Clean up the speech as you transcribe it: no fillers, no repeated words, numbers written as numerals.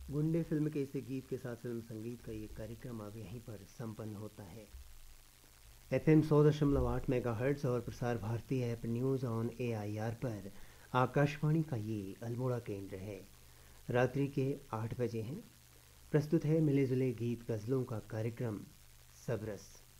गुंडे फिल्म के इसी गीत के साथ फिल्म संगीत का ये कार्यक्रम अब यहीं पर संपन्न होता है। FM 100.8 मेगाहर्ट्ज़ और Prasar Bharati app news on AIR पर आकाशवाणी का ये अल्मोड़ा केंद्र है। रात्रि के 8 बजे हैं। प्रस्तुत है मिले जुले गीत गज़लों का कार्यक्रम सबरस।